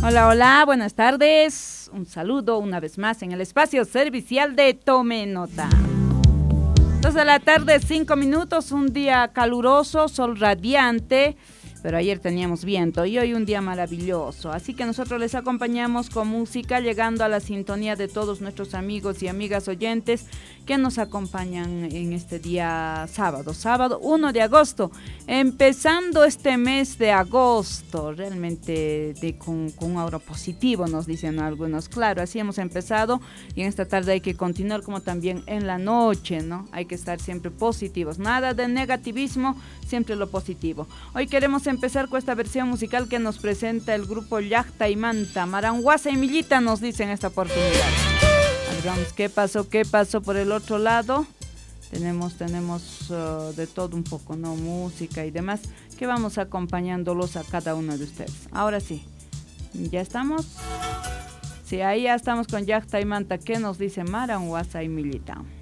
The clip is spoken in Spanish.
Hola, hola, buenas tardes. Un saludo una vez más en el espacio servicial de Tome Nota. 2 de la tarde, 5 minutos, un día caluroso, sol radiante, pero ayer teníamos viento y hoy un día maravilloso. Así que nosotros les acompañamos con música, llegando a la sintonía de todos nuestros amigos y amigas oyentes que nos acompañan en este día sábado 1 de agosto, empezando este mes de agosto, realmente con un aura positivo, nos dicen algunos. Claro, así hemos empezado y en esta tarde hay que continuar como también en la noche, ¿no? Hay que estar siempre positivos, nada de negativismo, siempre lo positivo. Hoy queremos empezar con esta versión musical que nos presenta el grupo Llacta y Manta, Maranguasa y Millita, nos dicen esta oportunidad. Vamos, ¿qué pasó por el otro lado? Tenemos de todo un poco, ¿no? Música y demás, que vamos acompañándolos a cada uno de ustedes. Ahora sí, ¿ya estamos? Sí, ahí ya estamos con Llacta y Manta, que nos dice Maranguasa y Millita.